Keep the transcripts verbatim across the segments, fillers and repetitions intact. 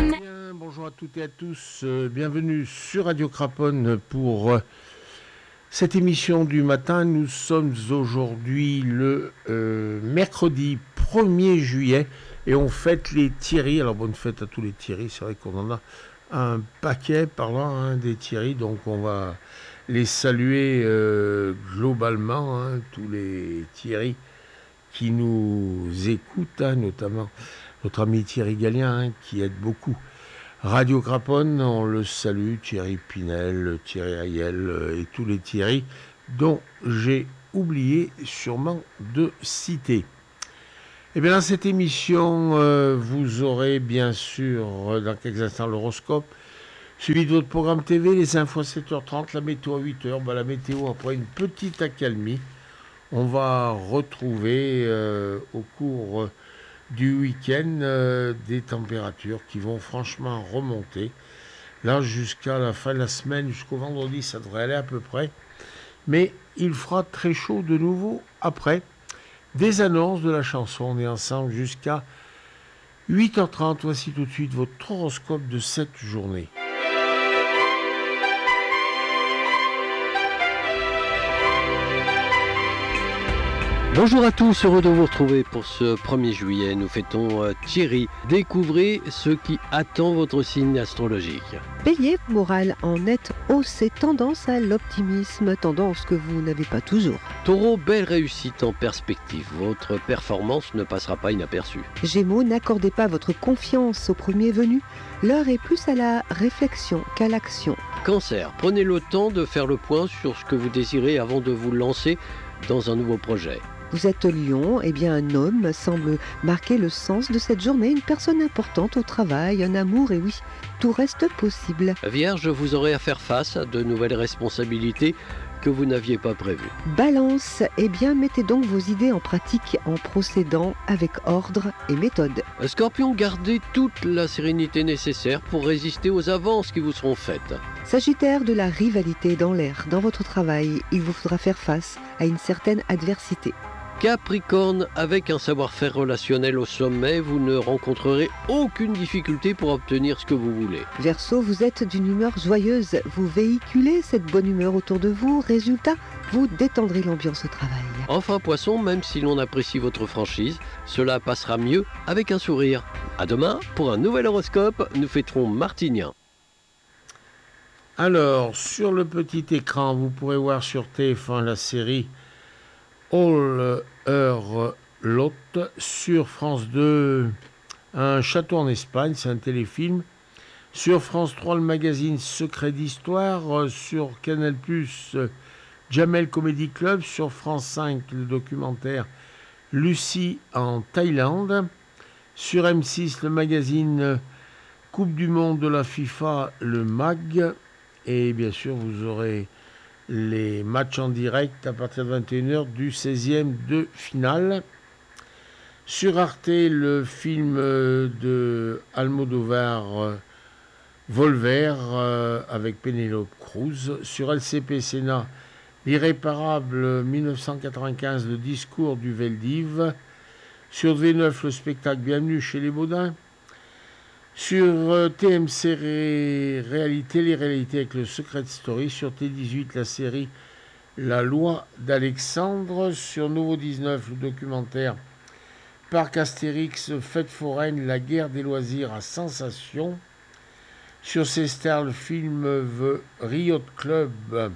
Bien, bonjour à toutes et à tous, euh, bienvenue sur Radio Craponne pour euh, cette émission du matin. Nous sommes aujourd'hui le euh, mercredi premier juillet et on fête les Thierry. Alors bonne fête à tous les Thierry, c'est vrai qu'on en a un paquet par là, hein, des Thierry, donc on va les saluer euh, globalement, hein, tous les Thierry qui nous écoutent, hein, notamment notre ami Thierry Gallien, hein, qui aide beaucoup Radio Craponne. On le salue, Thierry Pinel, Thierry Ayel euh, et tous les Thierry dont j'ai oublié sûrement de citer. Et bien dans cette émission, euh, vous aurez bien sûr euh, dans quelques instants l'horoscope, suivi de votre programme T V, les infos à sept heures trente, la météo à huit heures. Ben, la météo après une petite accalmie. On va retrouver euh, au cours du week-end euh, des températures qui vont franchement remonter. Là, jusqu'à la fin de la semaine, jusqu'au vendredi, ça devrait aller à peu près. Mais il fera très chaud de nouveau après. Des annonces de la chanson. On est ensemble jusqu'à huit heures trente. Voici tout de suite votre horoscope de cette journée. Bonjour à tous, heureux de vous retrouver pour ce premier juillet. Nous fêtons euh, Thierry. Découvrez ce qui attend votre signe astrologique. Bélier, morale en nette hausse et tendance à l'optimisme, tendance que vous n'avez pas toujours. Taureau, belle réussite en perspective. Votre performance ne passera pas inaperçue. Gémeaux, n'accordez pas votre confiance au premier venu. L'heure est plus à la réflexion qu'à l'action. Cancer, prenez le temps de faire le point sur ce que vous désirez avant de vous lancer dans un nouveau projet. Vous êtes Lion, et bien un homme semble marquer le sens de cette journée, une personne importante au travail, un amour, et oui, tout reste possible. Vierge, vous aurez à faire face à de nouvelles responsabilités que vous n'aviez pas prévues. Balance, eh bien mettez donc vos idées en pratique en procédant avec ordre et méthode. Scorpion, gardez toute la sérénité nécessaire pour résister aux avances qui vous seront faites. Sagittaire, de la rivalité dans l'air, dans votre travail, il vous faudra faire face à une certaine adversité. Capricorne, avec un savoir-faire relationnel au sommet, vous ne rencontrerez aucune difficulté pour obtenir ce que vous voulez. Verseau, vous êtes d'une humeur joyeuse, vous véhiculez cette bonne humeur autour de vous, résultat, vous détendrez l'ambiance au travail. Enfin Poisson, même si l'on apprécie votre franchise, cela passera mieux avec un sourire. À demain, pour un nouvel horoscope, nous fêterons Martignan. Alors, sur le petit écran, vous pourrez voir sur T F un la série All Her Lot. Sur France deux, Un château en Espagne, c'est un téléfilm. Sur France trois, le magazine Secret d'Histoire. Sur Canal plus, Jamel Comedy Club. Sur France cinq, le documentaire Lucie en Thaïlande. Sur M six, le magazine Coupe du Monde de la FIFA, le MAG. Et bien sûr, vous aurez les matchs en direct à partir de vingt et une heures du seizième de finale. Sur Arte, le film de Almodovar, Volver, avec Penélope Cruz. Sur L C P Sénat, l'irréparable mille neuf cent quatre-vingt-quinze, le discours du Veldiv. Sur V neuf, le spectacle Bienvenue chez les Baudins. Sur T M C Ré... Réalité, les réalités avec le Secret Story. Sur T dix-huit, la série La Loi d'Alexandre. Sur Novo dix-neuf, le documentaire Parc Astérix, Fête foraine, la guerre des loisirs à sensation. Sur C-Star, le film The Riot Club.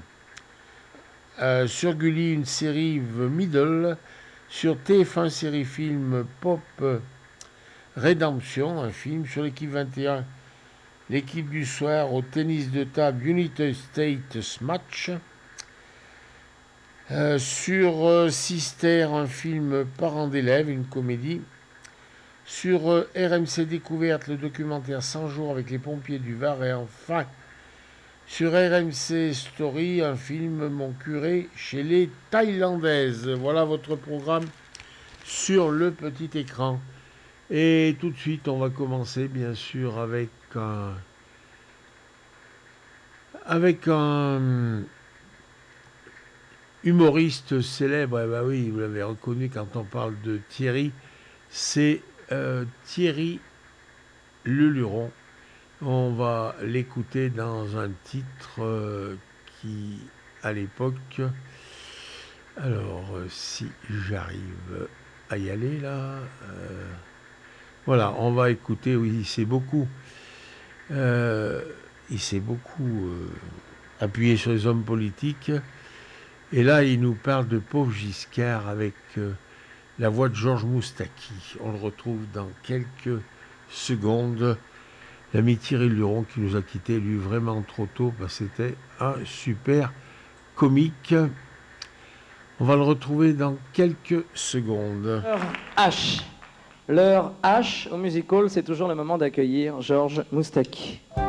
Euh, sur Gulli, une série The Middle. Sur T F un, série film Pop Rédemption, un film. Sur l'équipe vingt et un, l'équipe du soir au tennis de table United States Match. Euh, sur euh, Sister, un film Parents d'élèves, une comédie. Sur euh, R M C Découverte, le documentaire cent jours avec les pompiers du Var. Et enfin, sur R M C Story, un film Mon curé chez les Thaïlandaises. Voilà votre programme sur le petit écran. Et tout de suite, on va commencer bien sûr avec un, avec un humoriste célèbre. Eh ben oui, vous l'avez reconnu quand on parle de Thierry, c'est euh, Thierry Leluron. On va l'écouter dans un titre euh, qui, à l'époque, alors euh, si j'arrive à y aller là, euh, voilà, on va écouter, oui, il s'est beaucoup, euh, il s'est beaucoup euh, appuyé sur les hommes politiques, et là il nous parle de pauvre Giscard avec euh, la voix de Georges Moustaki. On le retrouve dans quelques secondes. L'ami Thierry Luron qui nous a quittés, lui, vraiment trop tôt, parce que c'était un super comique. On va le retrouver dans quelques secondes. L'heure H. L'heure H au music hall, c'est toujours le moment d'accueillir Georges Moustaki.